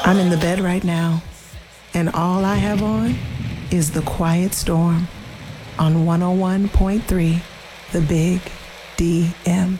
I'm in the bed right now, and all I have on is The Quiet Storm on 101.3, The Big DM.